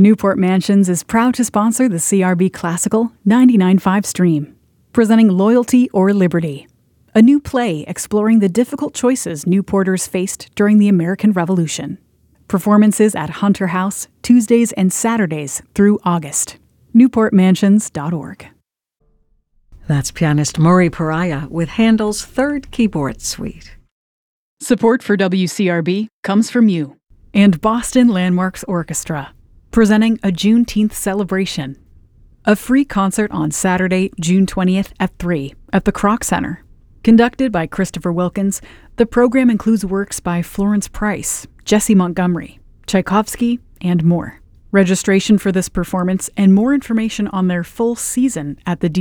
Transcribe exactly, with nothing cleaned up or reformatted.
Newport Mansions is proud to sponsor the C R B Classical ninety-nine point five stream, presenting Loyalty or Liberty, a new play exploring the difficult choices Newporters faced during the American Revolution. Performances at Hunter House, Tuesdays and Saturdays through August. newport mansions dot org. That's pianist Murray Pariah with Handel's Third Keyboard Suite. Support for W C R B comes from you and Boston Landmarks Orchestra, presenting a Juneteenth celebration. A free concert on Saturday, June twentieth at three at the Kroc Center. Conducted by Christopher Wilkins, the program includes works by Florence Price, Jessie Montgomery, Tchaikovsky, and more. Registration for this performance and more information on their full season at the